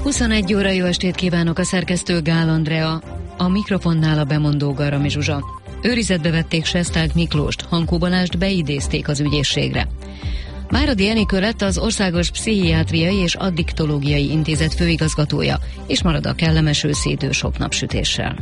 21 óra, jó estét kívánok, a szerkesztő Gál Andrea, a mikrofonnál a bemondó Garami Zsuzsa. Őrizetbe vették Sesták Miklóst, Hankó Balást beidézték az ügyészségre. Váradi Enikő lett az Országos Pszichiátriai és Addiktológiai Intézet főigazgatója, és marad a kellemes őszi idő sok napsütéssel.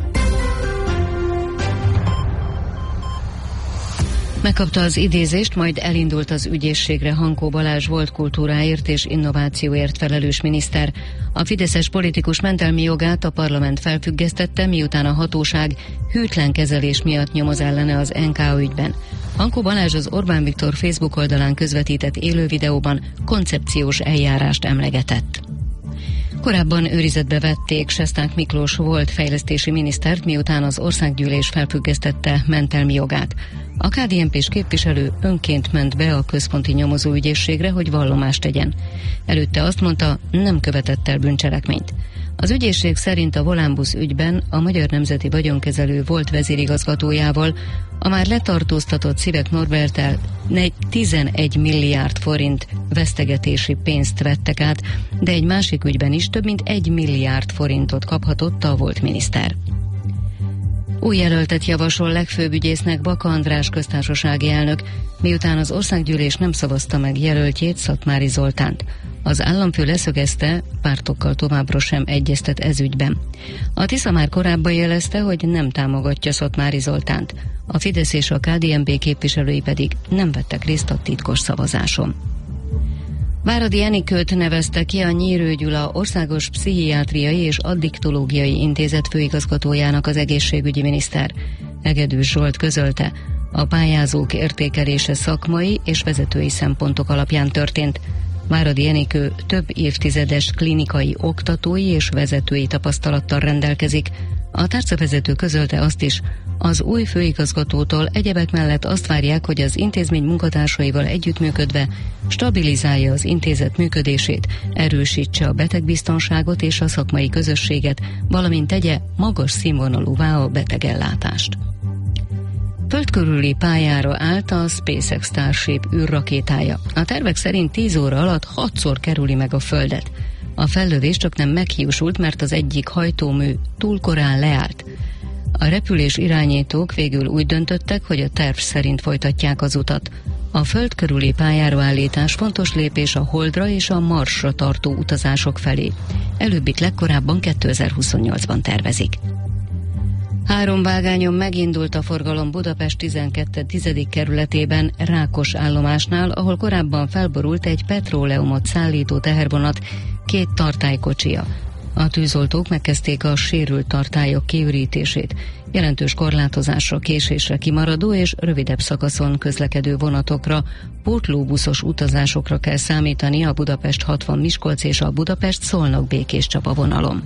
Megkapta az idézést, majd elindult az ügyészségre Hankó Balázs volt kultúráért és innovációért felelős miniszter. A fideszes politikus mentelmi jogát a parlament felfüggesztette, miután a hatóság hűtlen kezelés miatt nyomoz ellene az NK ügyben. Hankó Balázs az Orbán Viktor Facebook oldalán közvetített élő videóban koncepciós eljárást emlegetett. Korábban őrizetbe vették Sesták Miklós volt fejlesztési minisztert, miután az országgyűlés felfüggesztette mentelmi jogát. A KDNP-s képviselő önként ment be a központi nyomozóügyészségre, hogy vallomást tegyen. Előtte azt mondta, nem követett el bűncselekményt. Az ügyészség szerint a Volánbusz ügyben a Magyar Nemzeti Vagyonkezelő volt vezérigazgatójával, a már letartóztatott Szivek Norberttel 11 milliárd forint vesztegetési pénzt vettek át, de egy másik ügyben is több mint 1 milliárd forintot kaphatott a volt miniszter. Új jelöltet javasol legfőbb ügyésznek Baka András köztársasági elnök, miután az országgyűlés nem szavazta meg jelöltjét, Szatmári Zoltánt. Az államfő leszögezte, pártokkal továbbra sem egyeztet ez ügyben. A Tisza már korábban jelezte, hogy nem támogatja Szatmári Zoltánt. A Fidesz és a KDNP képviselői pedig nem vettek részt a titkos szavazáson. Váradi Enikőt nevezte ki a Nyírő Gyula Országos Pszichiátriai és Addiktológiai Intézet főigazgatójának az egészségügyi miniszter. Egedűs Zsolt közölte, a pályázók értékelése szakmai és vezetői szempontok alapján történt. Váradi Enikő több évtizedes klinikai, oktatói és vezetői tapasztalattal rendelkezik. A tárcavezető közölte azt is, az új főigazgatótól egyebek mellett azt várják, hogy az intézmény munkatársaival együttműködve stabilizálja az intézet működését, erősítse a betegbiztonságot és a szakmai közösséget, valamint tegye magas színvonalúvá a betegellátást. Föld körüli pályára állt a SpaceX Starship űrrakétája. A tervek szerint 10 óra alatt 6-szor kerüli meg a Földet. A fellövés csak nem meghiúsult, mert az egyik hajtómű túl korán leállt. A repülés irányítók végül úgy döntöttek, hogy a terv szerint folytatják az utat. A Föld körüli pályára állítás fontos lépés a Holdra és a Marsra tartó utazások felé. Előbbit legkorábban 2028-ban tervezik. 3 vágányon megindult a forgalom Budapest 12. kerületében Rákos állomásnál, ahol korábban felborult egy petróleumot szállító tehervonat 2 tartálykocsia. A tűzoltók megkezdték a sérült tartályok kiürítését. Jelentős korlátozásra, késésre kimaradó és rövidebb szakaszon közlekedő vonatokra, pótlóbuszos utazásokra kell számítani a Budapest 60 Miskolc és a Budapest Szolnok Békés Csaba vonalon.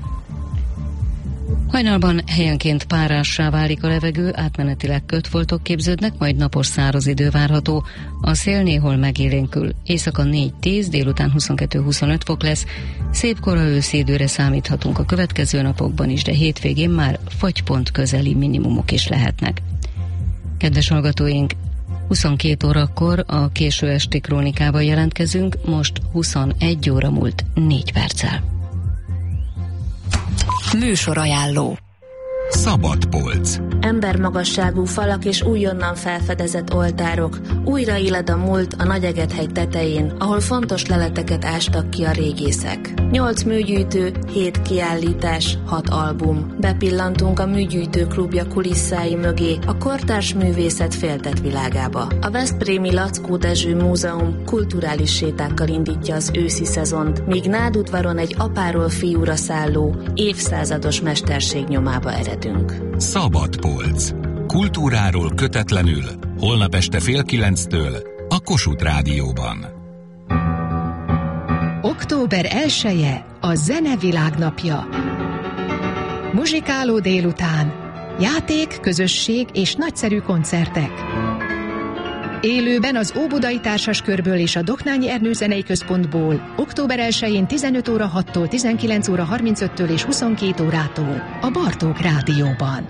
Hajnalban helyenként párássá válik a levegő, átmenetileg kötfoltok képződnek, majd napos száraz idő várható. A szél néhol megélénkül. Éjszaka 4-10, délután 22-25 fok lesz. Szép kora őszi időre számíthatunk a következő napokban is, de hétvégén már fagypont közeli minimumok is lehetnek. Kedves hallgatóink, 22 órakor a késő esti krónikával jelentkezünk, most 21 óra múlt 4 perccel. Műsorajánló. Szabadpolc. Embermagasságú falak és újonnan felfedezett oltárok, újra illed a múlt a Nagyeget-hegy tetején, ahol fontos leleteket ástak ki a régészek. 8 műgyűjtő, 7 kiállítás, 6 album. Bepillantunk a műgyűjtő klubja kulisszái mögé, a kortárs művészet féltett világába. A veszprémi Lackó Dezső Múzeum kulturális sétákkal indítja az őszi szezont, míg Nádudvaron egy apáról fiúra szálló, évszázados mesterség nyomába eredünk. Szabadpolc. Kultúráról kötetlenül, holnap este 8:30 a Kossuth Rádióban. Október 1-e a Zene Világnapja. Muzsikáló délután, játék, közösség és nagyszerű koncertek. Élőben az Óbudai Társaskörből és a Doknányi Ernő Zenei Központból október 1-én 15 óra 6-tól 19 óra 35-től és 22 órától a Bartók Rádióban.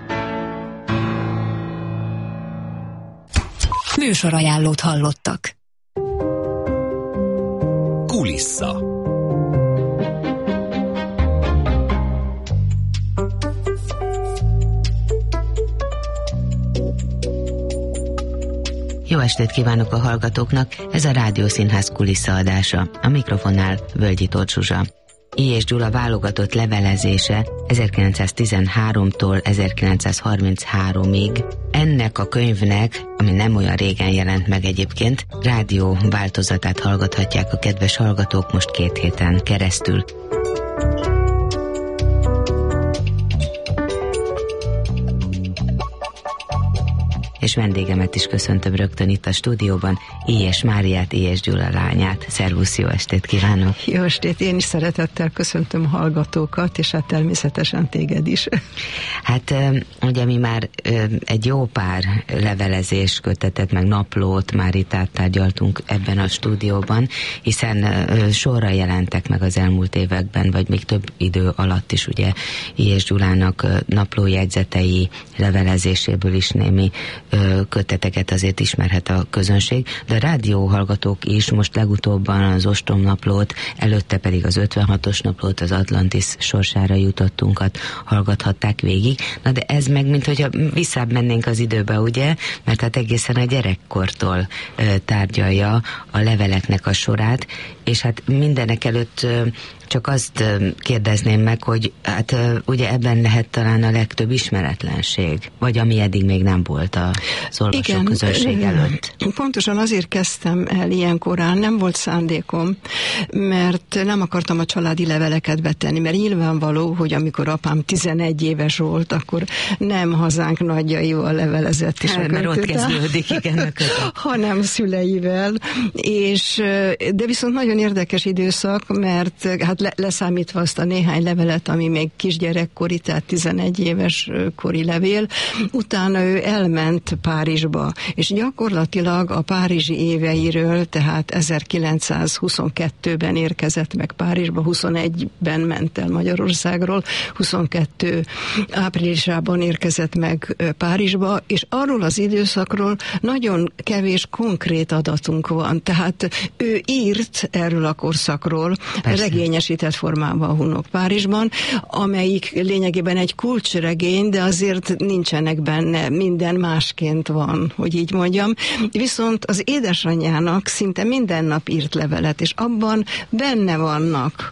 Műsorajánlót hallottak. Kulissza. Jó estét kívánok a hallgatóknak, ez a Rádiószínház kulisszaadása. A mikrofonnál Völgyi Tóth Zsuzsa. I. és Gyula válogatott levelezése 1913-tól 1933-ig. Ennek a könyvnek, ami nem olyan régen jelent meg egyébként, rádió változatát hallgathatják a kedves hallgatók most 2 héten keresztül. És vendégemet is köszöntöm rögtön itt a stúdióban, I.S. Máriát, I.S. Gyula lányát. Szervusz, jó estét kívánok! Jó estét, én is szeretettel köszöntöm a hallgatókat, és hát természetesen téged is. Hát ugye mi már egy jó pár levelezés kötetet, meg naplót már itt áttárgyaltunk ebben a stúdióban, hiszen sorra jelentek meg az elmúlt években, vagy még több idő alatt is ugye I.S. Gyulának naplójegyzetei levelezéséből is némi köteteket azért ismerhet a közönség, de a rádióhallgatók is most legutóbban az Ostromnaplót, előtte pedig az 56-os naplót, az Atlantis sorsára jutottunkat hallgathatták végig. Na de ez meg, mint hogyha visszább mennénk az időbe, ugye? Mert hát egészen a gyerekkortól tárgyalja a leveleknek a sorát, és hát mindenek előtt csak azt kérdezném meg, hogy hát ugye ebben lehet talán a legtöbb ismeretlenség, vagy ami eddig még nem volt az olvasóközönség előtt. Pontosan azért kezdtem el ilyen korán, nem volt szándékom, mert nem akartam a családi leveleket betenni, mert nyilvánvaló, hogy amikor apám 11 éves volt, akkor nem hazánk nagyjaival levelezett is. Mert ott kezdődik, igen, hanem szüleivel, de viszont nagyon érdekes időszak, mert hát leszámítva azt a néhány levelet, ami még kisgyerekkori, tehát 11 éves kori levél, utána ő elment Párizsba, és gyakorlatilag a párizsi éveiről, tehát 1922-ben érkezett meg Párizsba, 21-ben ment el Magyarországról, 22 áprilisában érkezett meg Párizsba, és arról az időszakról nagyon kevés konkrét adatunk van, tehát ő írt erről a korszakról, regényesített formában a Hunok Párizsban, amelyik lényegében egy kulcsregény, de azért nincsenek benne, minden másként van, hogy így mondjam. Viszont az édesanyjának szinte minden nap írt levelet, és abban benne vannak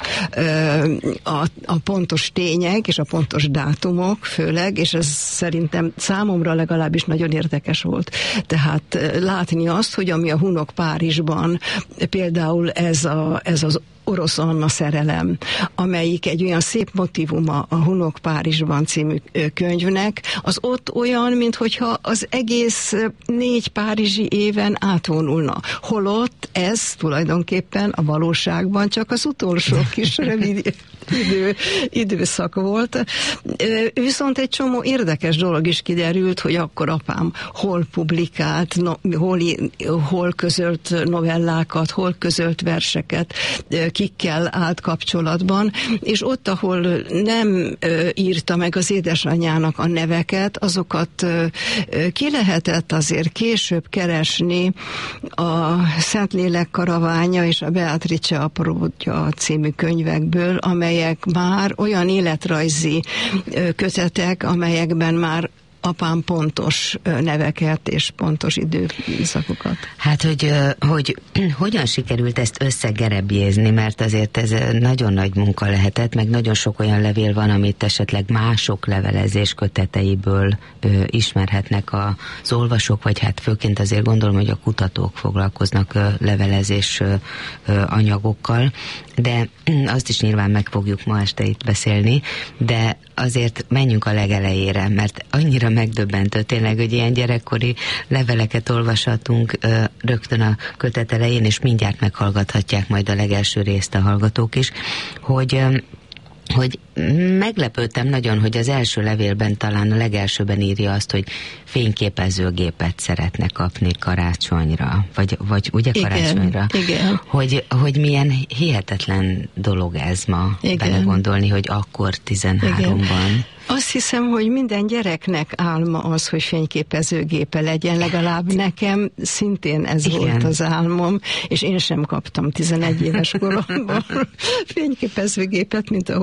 a pontos tények, és a pontos dátumok főleg, és ez szerintem számomra legalábbis nagyon érdekes volt. Tehát látni azt, hogy ami a Hunok Párizsban, például ez az Orosz Anna szerelem, amelyik egy olyan szép motívuma a Hunok Párizsban című könyvnek, az ott olyan, minthogyha az egész 4 párizsi éven átvonulna. Holott ez tulajdonképpen a valóságban csak az utolsó kis rövid időszak volt. Viszont egy csomó érdekes dolog is kiderült, hogy akkor apám hol publikált, hol közölt novellákat, hol közölt verseket, kikkel állt kapcsolatban, és ott, ahol nem írta meg az édesanyjának a neveket, azokat ki lehetett azért később keresni a Szentlélek karaványa és a Beatrice apródja című könyvekből, amelyek már olyan életrajzi kötetek, amelyekben már apám pontos neveket és pontos időszakokat. Hát, hogy hogyan sikerült ezt összegerebjézni, mert azért ez nagyon nagy munka lehetett, meg nagyon sok olyan levél van, amit esetleg mások levelezés köteteiből ismerhetnek az olvasók, vagy hát főként azért gondolom, hogy a kutatók foglalkoznak levelezés anyagokkal, de azt is nyilván meg fogjuk ma este itt beszélni, de azért menjünk a legelejére, mert annyira megdöbbentő tényleg, hogy ilyen gyerekkori leveleket olvashatunk rögtön a kötet elején, és mindjárt meghallgathatják majd a legelső részt a hallgatók is, hogy meglepődtem nagyon, hogy az első levélben, talán a legelsőben írja azt, hogy fényképezőgépet szeretne kapni karácsonyra, vagy ugye karácsonyra? Igen. Hogy milyen hihetetlen dolog ez ma belegondolni, hogy akkor 13-ban. Azt hiszem, hogy minden gyereknek álma az, hogy fényképezőgépe legyen, legalább nekem szintén ez volt az álmom, és én sem kaptam 11 éves koromban fényképezőgépet, mint ahogy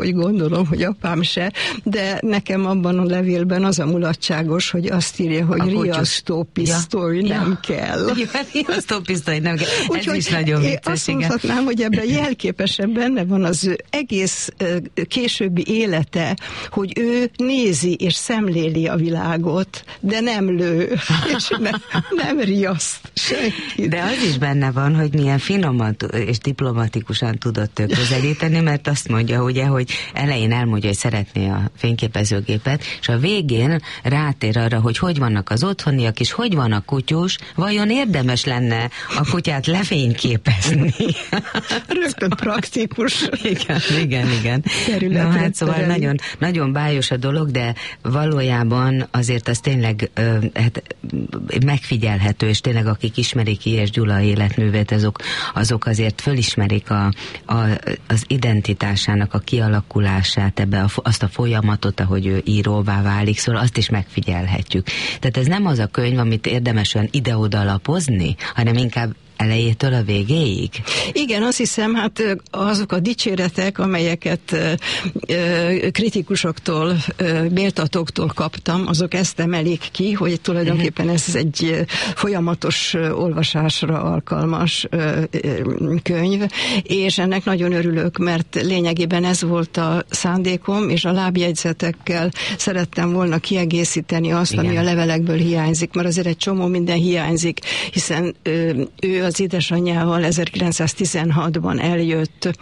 vagy gondolom, hogy apám se, de nekem abban a levélben az a mulatságos, hogy azt írja, hogy riasztópisztoly nem kell. Riasztópisztoly nem kell. Úgyhogy ez is nagyon vicces. Azt mondhatnám, hogy ebben jelképesen benne van az ő egész későbbi élete, hogy ő nézi és szemléli a világot, de nem lő, és nem riaszt senkit. De az is benne van, hogy milyen finoman és diplomatikusan tudott közelíteni, mert azt mondja, ugye, hogy elején elmondja, hogy szeretné a fényképezőgépet, és a végén rátér arra, hogy vannak az otthoniak, és hogy van a kutyus, vajon érdemes lenne a kutyát lefényképezni? Rögtön praktikus. Igen. No, hát szóval nagyon, nagyon bájos a dolog, de valójában azért az tényleg megfigyelhető, és tényleg akik ismerik Ilyes Gyula életművét, azok azért fölismerik az identitásának a kialakulását, azt a folyamatot, ahogy ő íróvá válik, szóval azt is megfigyelhetjük. Tehát ez nem az a könyv, amit érdemes olyan ide-oda lapozni, hanem inkább elejétől a végéig? Igen, azt hiszem, hát azok a dicséretek, amelyeket kritikusoktól, méltatóktól kaptam, azok ezt emelik ki, hogy tulajdonképpen ez egy folyamatos olvasásra alkalmas könyv, és ennek nagyon örülök, mert lényegében ez volt a szándékom, és a lábjegyzetekkel szerettem volna kiegészíteni azt, ami a levelekből hiányzik, mert azért egy csomó minden hiányzik, hiszen ő az édesanyjával 1916-ban eljött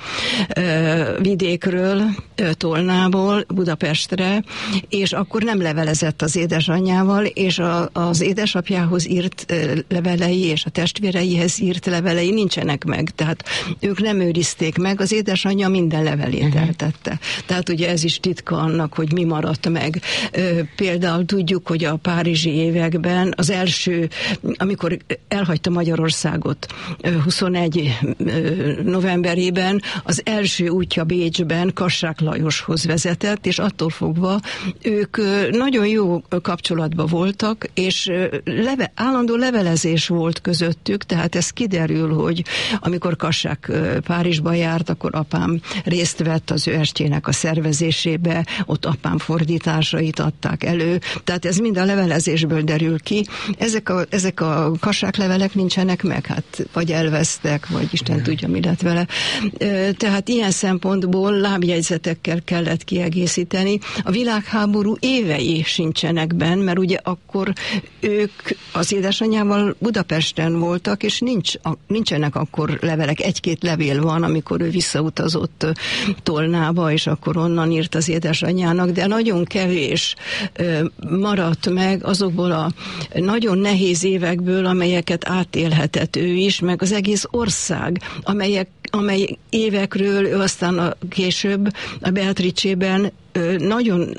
vidékről, Tolnából Budapestre, és akkor nem levelezett az édesanyjával, és az édesapjához írt levelei, és a testvéreihez írt levelei nincsenek meg, tehát ők nem őrizték meg, az édesanyja minden levelét eltette. Tehát ugye ez is titka annak, hogy mi maradt meg. Például tudjuk, hogy a párizsi években az első, amikor elhagyta Magyarországot 21 novemberében, az első útja Bécsben Kassák Lajoshoz vezetett, és attól fogva ők nagyon jó kapcsolatban voltak, és állandó levelezés volt közöttük, tehát ez kiderül, hogy amikor Kassák Párizsba járt, akkor apám részt vett az ő estjének a szervezésébe, ott apám fordításait adták elő, tehát ez mind a levelezésből derül ki. Ezek a Kassák levelek nincsenek meg, hát vagy elvesztek, vagy Isten tudja, mi lett vele. Tehát ilyen szempontból lábjegyzetekkel kellett kiegészíteni. A világháború évei sincsenek benn, mert ugye akkor ők az édesanyjával Budapesten voltak, és nincsenek akkor levelek. Egy-két levél van, amikor ő visszautazott Tolnába, és akkor onnan írt az édesanyjának, de nagyon kevés maradt meg azokból a nagyon nehéz évekből, amelyeket átélhetett ő is, meg az egész ország, amely évekről ő aztán később a Beatrice-ben nagyon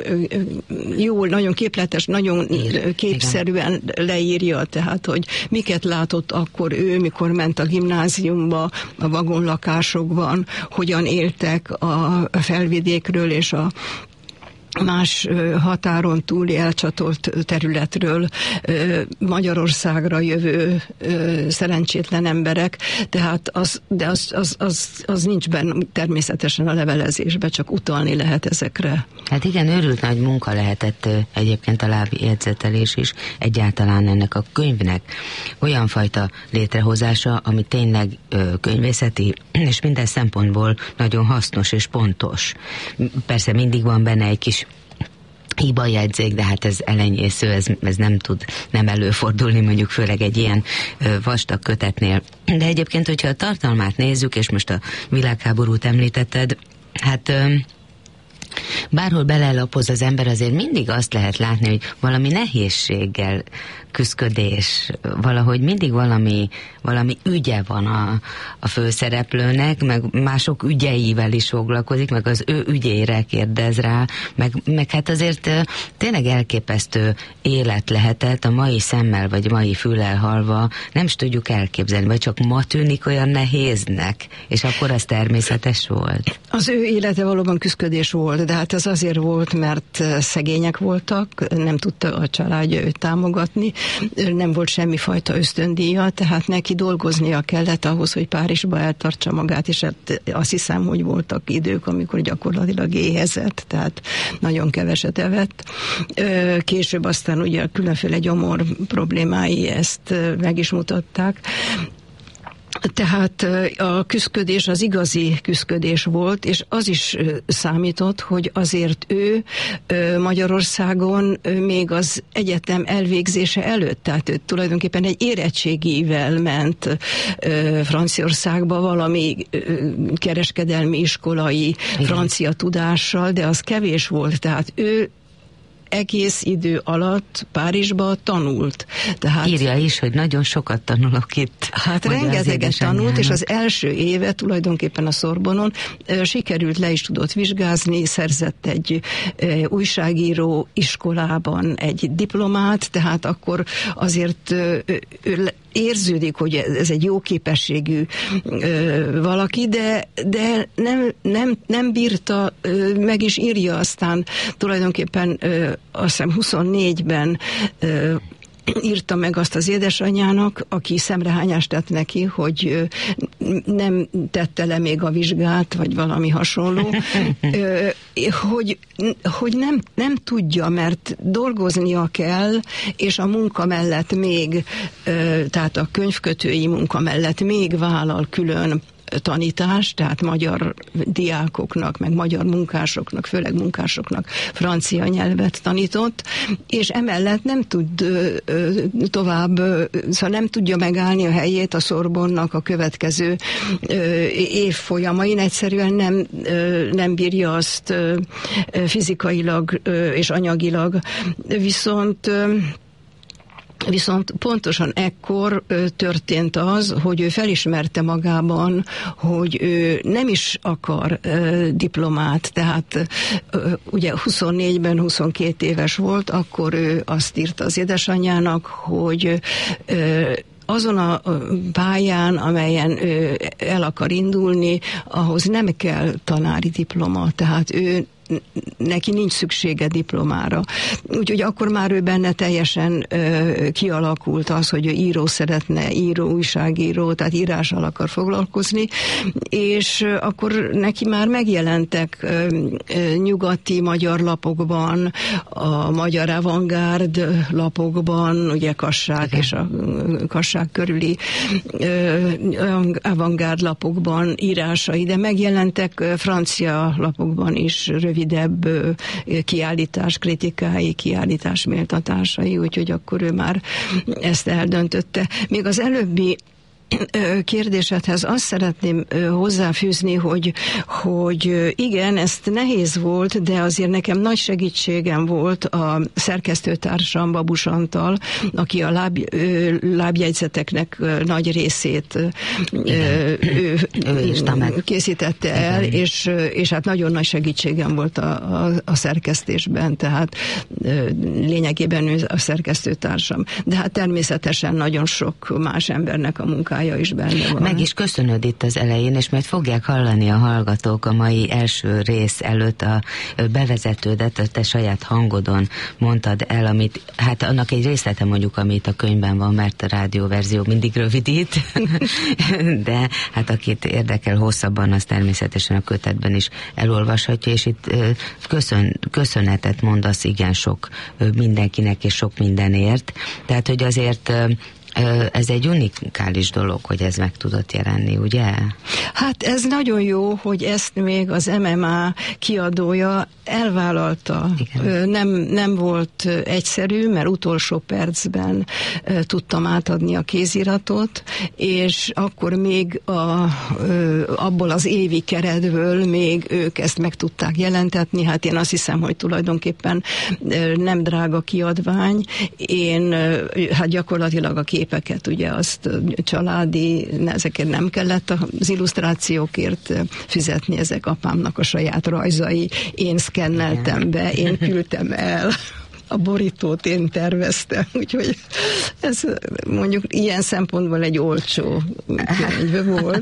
jól, nagyon képletes, nagyon képszerűen leírja, tehát, hogy miket látott akkor ő, mikor ment a gimnáziumba, a vagonlakásokban, hogyan éltek a felvidékről és a más határon túli elcsatolt területről Magyarországra jövő szerencsétlen emberek, tehát az nincs benne természetesen a levelezésben, csak utalni lehet ezekre. Hát igen, őrült nagy munka lehetett egyébként a lábjegyzetelés is, egyáltalán ennek a könyvnek olyan fajta létrehozása, ami tényleg könyvészeti és minden szempontból nagyon hasznos és pontos. Persze mindig van benne egy kis hibajegyzék, de hát ez elenyésző, ez nem előfordulni, mondjuk főleg egy ilyen vastag kötetnél. De egyébként, hogyha a tartalmát nézzük, és most a világháborút említetted, hát bárhol belelapoz az ember, azért mindig azt lehet látni, hogy valami nehézséggel küszködés, valahogy mindig valami ügye van a főszereplőnek, meg mások ügyeivel is foglalkozik, meg az ő ügyére kérdez rá, meg hát azért tényleg elképesztő élet lehetett a mai szemmel, vagy mai füllel hallva, nem is tudjuk elképzelni, vagy csak ma tűnik olyan nehéznek, és akkor az természetes volt. Az ő élete valóban küszködés volt, de hát az azért volt, mert szegények voltak, nem tudta a családja őt támogatni, nem volt semmifajta ösztöndíja, tehát neki dolgoznia kellett ahhoz, hogy Párizsba eltartsa magát, és azt hiszem, hogy voltak idők, amikor gyakorlatilag éhezett, tehát nagyon keveset evett. Később aztán ugye különféle gyomor problémái ezt meg is mutatták. Tehát a küszködés az igazi küszködés volt, és az is számított, hogy azért ő Magyarországon még az egyetem elvégzése előtt, tehát ő tulajdonképpen egy érettségivel ment Franciaországba valami kereskedelmi iskolai francia tudással, de az kevés volt, tehát ő egész idő alatt Párizsba tanult. Tehát, írja is, hogy nagyon sokat tanulok itt. Hát rengeteget tanult, és az első éve tulajdonképpen a Szorbonon sikerült, le is tudott vizsgázni, szerzett egy újságíró iskolában egy diplomát, tehát akkor azért érződik, hogy ez egy jó képességű valaki, de nem bírta, meg is írja aztán tulajdonképpen azt hiszem 24-ben írta meg azt az édesanyjának, aki szemrehányást tett neki, hogy nem tette le még a vizsgát, vagy valami hasonló, hogy nem tudja, mert dolgoznia kell, és a munka mellett még, tehát a könyvkötői munka mellett még vállal külön tanítás, tehát magyar diákoknak, meg magyar munkásoknak, főleg munkásoknak francia nyelvet tanított, és emellett nem tud tovább, szóval nem tudja megállni a helyét a Sorbonnak a következő évfolyamain, egyszerűen nem bírja azt fizikailag és anyagilag, Viszont pontosan ekkor történt az, hogy ő felismerte magában, hogy ő nem is akar diplomát, tehát ugye 24-ben 22 éves volt, akkor ő azt írta az édesanyjának, hogy azon a pályán, amelyen ő el akar indulni, ahhoz nem kell tanári diploma, tehát neki nincs szüksége diplomára. Úgyhogy akkor már ő benne teljesen kialakult az, hogy ő író szeretne, újságíró, tehát írással akar foglalkozni, és akkor neki már megjelentek nyugati magyar lapokban, a magyar avantgárd lapokban, ugye Kassák és a Kassák körüli avantgárd lapokban írásai, de megjelentek francia lapokban is rövidebb kiállítás kritikái, kiállítás méltatásai, úgyhogy akkor ő már ezt eldöntötte. Még az előbbi kérdésedhez azt szeretném hozzáfűzni, hogy igen, ezt nehéz volt, de azért nekem nagy segítségem volt a szerkesztőtársam Babus Antal, aki a lábjegyzeteknek nagy részét készítette el, és hát nagyon nagy segítségem volt a szerkesztésben, tehát lényegében ő a szerkesztőtársam. De hát természetesen nagyon sok más embernek a munkája is benne van. Meg is köszönöd itt az elején, és majd fogják hallani a hallgatók a mai első rész előtt a bevezetődet, a te saját hangodon mondtad el, amit, hát annak egy részlete mondjuk, amit a könyvben van, mert a rádióverzió mindig rövidít, de hát akit érdekel hosszabban, az természetesen a kötetben is elolvashatja, és itt köszönetet mondasz igen sok mindenkinek, és sok mindenért. Tehát, hogy azért ez egy unikális dolog, hogy ez meg tudott jelenni, ugye? Hát ez nagyon jó, hogy ezt még az MMA kiadója elvállalta. Nem volt egyszerű, mert utolsó percben tudtam átadni a kéziratot, és akkor még abból az évi keretből még ők ezt meg tudták jelentetni. Hát én azt hiszem, hogy tulajdonképpen nem drága kiadvány. Én hát gyakorlatilag a képeket, ugye azt családi, ezekért nem kellett az illusztrációkért fizetni, ezek apámnak a saját rajzai. Én szkenneltem be, én küldtem el. a borítót én terveztem, úgyhogy ez mondjuk ilyen szempontból egy olcsó könyv volt.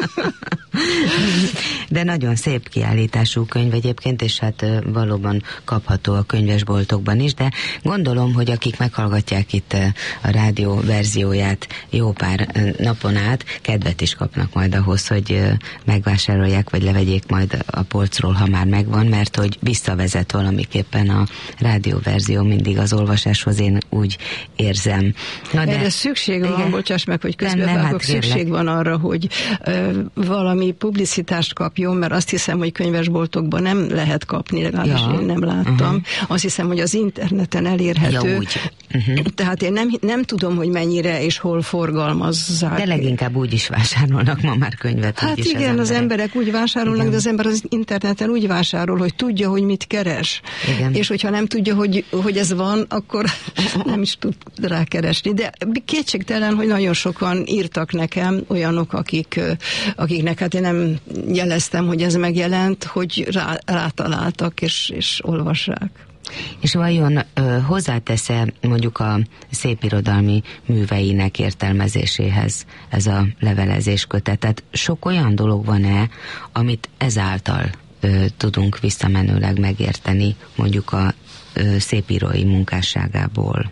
De nagyon szép kiállítású könyv egyébként, és hát valóban kapható a könyvesboltokban is, de gondolom, hogy akik meghallgatják itt a rádió verzióját jó pár napon át, kedvet is kapnak majd ahhoz, hogy megvásárolják, vagy levegyék majd a polcról, ha már megvan, mert hogy visszavezet valamiképpen a rádióverzió mindig az olvasáshoz, én úgy érzem. Na de szükség van, igen, bocsáss meg, hogy közbevágok, szükség van arra, hogy valami publicitást kapjon, mert azt hiszem, hogy könyvesboltokban nem lehet kapni, legalábbis én nem láttam. Azt hiszem, hogy az interneten elérhető. Ja, úgy. Tehát én nem tudom, hogy mennyire és hol forgalmazzák. De leginkább úgy is vásárolnak ma már könyvet. Hát igen, az emberek úgy vásárolnak, igen, de az ember az interneten úgy vásárol, hogy tudja, hogy mit keres. Igen. És hogyha nem tudja, hogy ez van, akkor nem is tud rá keresni. De kétségtelen, hogy nagyon sokan írtak nekem, olyanok, akiknek hát én nem jeleztem, hogy ez megjelent, hogy rátaláltak és olvassák. És vajon hozzátesz-e mondjuk a szépirodalmi műveinek értelmezéséhez ez a levelezés kötet? Tehát sok olyan dolog van-e, amit ezáltal tudunk visszamenőleg megérteni mondjuk a szépírói munkásságából?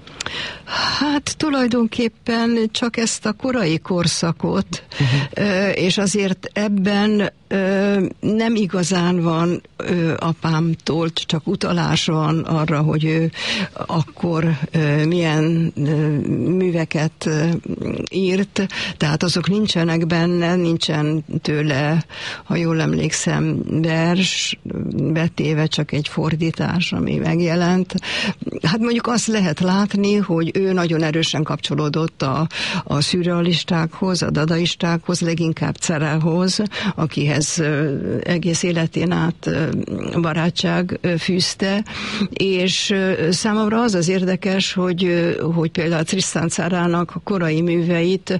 Hát tulajdonképpen csak ezt a korai korszakot, és azért ebben nem igazán van apámtól, csak utalás van arra, hogy ő akkor milyen műveket írt, tehát azok nincsenek benne, nincsen tőle, ha jól emlékszem, vers, betéve csak egy fordítás, ami megjelent. Hát mondjuk azt lehet látni, hogy ő nagyon erősen kapcsolódott a szürrealistákhoz, a dadaistákhoz, leginkább Cerához, akihez egész életén át barátság fűzte, és számomra az az érdekes, hogy például Tristan Cerának a korai műveit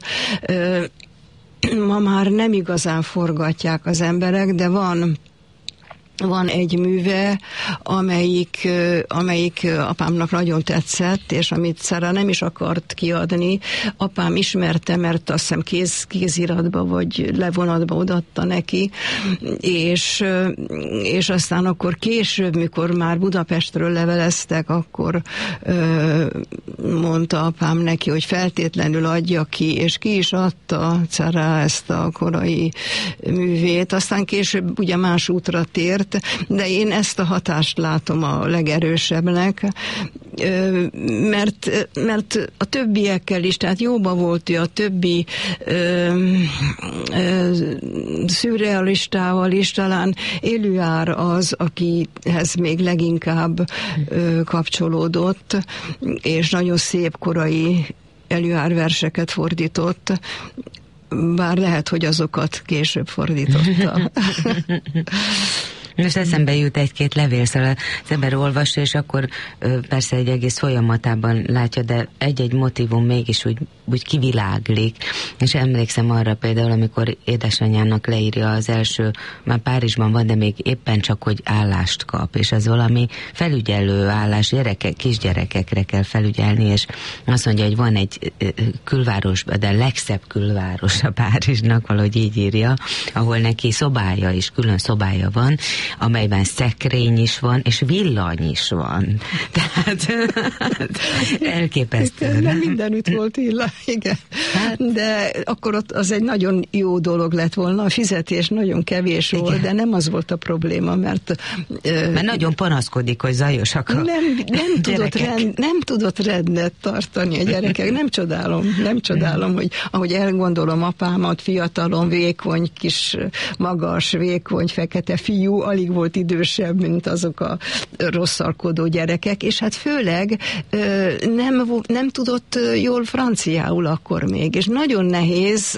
ma már nem igazán forgatják az emberek, de van egy műve, amelyik apámnak nagyon tetszett, és amit Cerá nem is akart kiadni. Apám ismerte, mert azt hiszem kéziratba vagy levonatba odaadta neki, és aztán akkor később, mikor már Budapestről leveleztek, akkor mondta apám neki, hogy feltétlenül adja ki, és ki is adta Cerá ezt a korai művét. Aztán később ugye más útra tért, de én ezt a hatást látom a legerősebbnek, mert a többiekkel is, tehát jóba volt ő a többi szürrealistával is, talán Éluard az, akihez még leginkább kapcsolódott, és nagyon szép korai Éluard verseket fordított, bár lehet, hogy azokat később fordította. Most eszembe jut egy-két levél, szóval az ember olvassa, és akkor persze egy egész folyamatában látja, de egy-egy motívum mégis úgy kiviláglik. És emlékszem arra például, amikor édesanyjának leírja az első, már Párizsban van, de még éppen csak, hogy állást kap, és ez valami felügyelő állás, kisgyerekekre kell felügyelni, és azt mondja, hogy van egy külváros, de a legszebb külváros a Párizsnak, valahogy így írja, ahol neki szobája is, külön szobája van, amelyben szekrény is van, és villany is van. Tehát elképesztő. Nem mindenütt volt villany, igen. Hát, de akkor ott az egy nagyon jó dolog lett volna, a fizetés nagyon kevés volt, igen, de nem az volt a probléma, mert nagyon panaszkodik, hogy zajosak a nem tudott rendet tartani a gyerekek. Nem csodálom, hogy ahogy elgondolom apámat, fiatalon, vékony, kis, magas, vékony, fekete fiú, alig volt idősebb, mint azok a rosszalkodó gyerekek, és hát főleg nem tudott jól franciául akkor még, és nagyon nehéz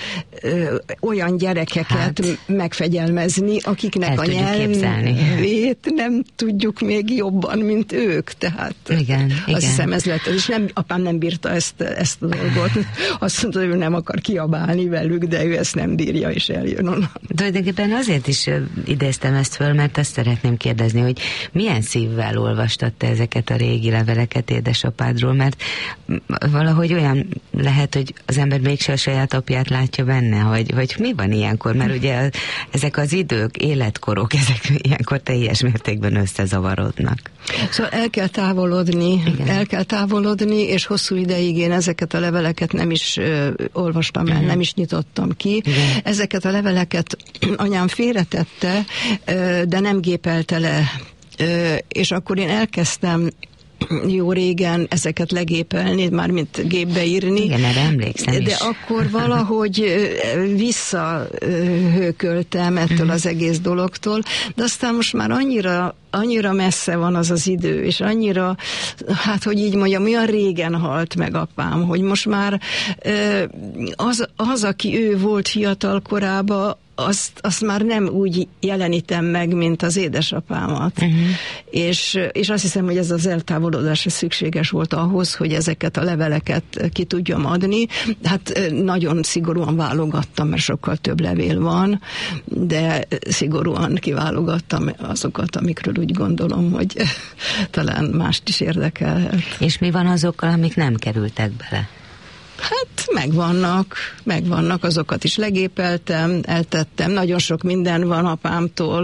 olyan gyerekeket megfegyelmezni, akiknek a nyelvét zenét nem tudjuk még jobban, mint ők, tehát igen. Azt hiszem ez lett, és apám nem bírta ezt a dolgot. Azt mondta, hogy ő nem akar kiabálni velük, de ő ezt nem bírja, és eljön onnan. Tulajdonképpen azért is idéztem ezt föl, mert azt szeretném kérdezni, hogy milyen szívvel olvastad te ezeket a régi leveleket édesapádról, mert valahogy olyan lehet, hogy az ember mégse a saját apját látja benne, hogy mi van ilyenkor, mert ugye ezek az idők, életkorok, ezek ilyenkor teljes mértékben összezavarodnak. Szóval el kell távolodni, és hosszú ideig én ezeket a leveleket nem is olvastam el, nem is nyitottam ki. Igen. Ezeket a leveleket anyám félretette, de nem gépelte le. És akkor én elkezdtem jó régen ezeket legépelni, mármint gépbe írni. Igen, erre emlékszem is. De akkor valahogy visszahőköltem ettől az egész dologtól, de aztán most már annyira messze van az idő, és annyira, hát hogy így mondjam, olyan régen halt meg apám, hogy most már az aki ő volt fiatal korában, azt már nem úgy jelenítem meg, mint az édesapámat. És azt hiszem, hogy ez az eltávolodás szükséges volt ahhoz, hogy ezeket a leveleket ki tudjam adni. Hát nagyon szigorúan válogattam, mert sokkal több levél van, de szigorúan kiválogattam azokat, amikről úgy gondolom, hogy talán mást is érdekel. És mi van azokkal, amik nem kerültek bele? Hát megvannak, azokat is legépeltem, eltettem, nagyon sok minden van apámtól,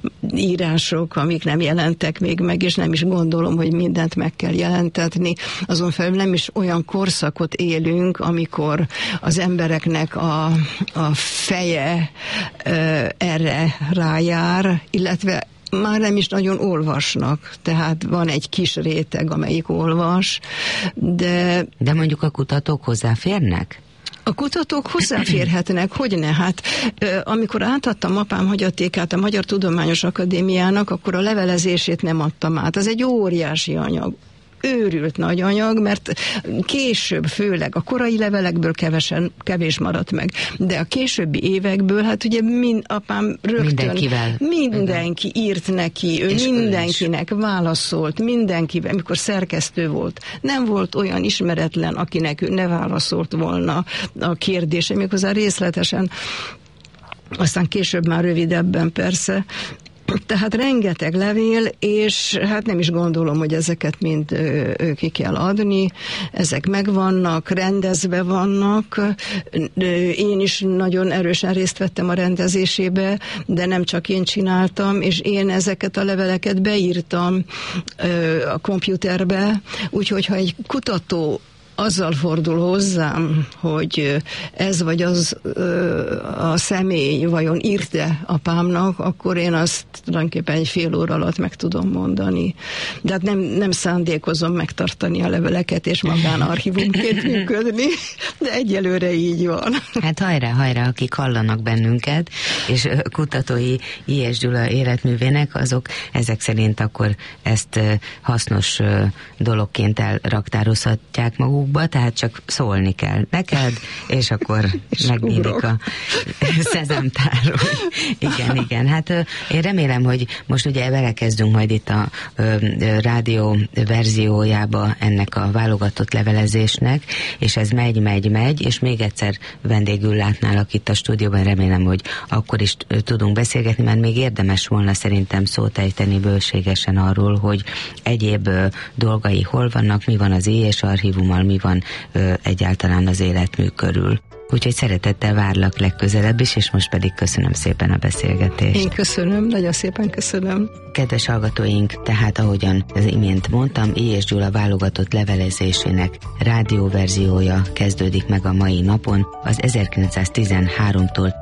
írások, amik nem jelentek még meg, és nem is gondolom, hogy mindent meg kell jelentetni. Azon felül nem is olyan korszakot élünk, amikor az embereknek a feje erre rájár, illetve már nem is nagyon olvasnak, tehát van egy kis réteg, amelyik olvas, de... De mondjuk a kutatók hozzáférnek? A kutatók hozzáférhetnek, hogyne? Hát amikor átadtam apám hagyatékát a Magyar Tudományos Akadémiának, akkor a levelezését nem adtam át. Ez egy óriási anyag. Őrült nagy anyag, mert később főleg a korai levelekből kevés maradt meg, de a későbbi évekből, hát ugye apám rögtön mindenki írt neki, ő mindenkinek válaszolt, mindenkivel, amikor szerkesztő volt. Nem volt olyan ismeretlen, akinek ő ne válaszolt volna a kérdése, méghozzá részletesen, aztán később már rövidebben persze. Tehát rengeteg levél, és hát nem is gondolom, hogy ezeket mind ki kell adni. Ezek megvannak, rendezve vannak. Én is nagyon erősen részt vettem a rendezésébe, de nem csak én csináltam, és én ezeket a leveleket beírtam a komputerbe, úgyhogy ha egy kutató azzal fordul hozzám, hogy ez vagy az a személy vajon írt-e apámnak, akkor én azt tulajdonképpen egy fél óra alatt meg tudom mondani. De hát nem szándékozom megtartani a leveleket és magánarchívumként működni, de egyelőre így van. Hát hajrá, akik hallanak bennünket, és kutatói I.S. Gyula életművének, azok ezek szerint akkor ezt hasznos dologként elraktározhatják magukba, tehát csak szólni kell neked, és akkor megnyílik a szezamtárról. Igen. Hát én remélem, hogy most ugye belekezdünk majd itt a rádió verziójába ennek a válogatott levelezésnek, és ez megy, és még egyszer vendégül látnálak itt a stúdióban, remélem, hogy akkor is tudunk beszélgetni, mert még érdemes volna szerintem szót ejteni bőségesen arról, hogy egyéb dolgai hol vannak, mi van az I.S. archívummal, mi van egyáltalán az életmű körül. Úgyhogy szeretettel várlak legközelebb is, és most pedig köszönöm szépen a beszélgetést. Én köszönöm, nagyon szépen köszönöm. Kedves hallgatóink, tehát ahogyan az imént mondtam, I.S. Gyula válogatott levelezésének rádióverziója kezdődik meg a mai napon, az 1913-tól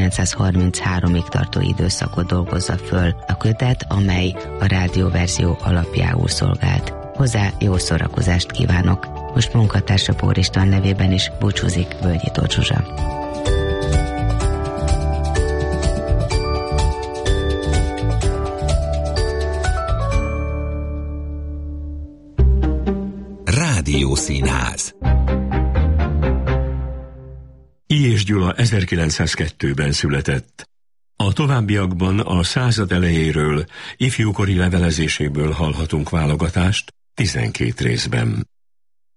1933-ig tartó időszakot dolgozza föl a kötet, amely a rádióverzió alapjául szolgált. Hozzá jó szórakozást kívánok! Most munkatársa Pór István nevében is búcsúzik Völgyi Tóth Zsuzsa. Rádiószínház. I.S. Gyula 1902-ben született. A továbbiakban a század elejéről, ifjúkori levelezéséből hallhatunk válogatást 12 részben.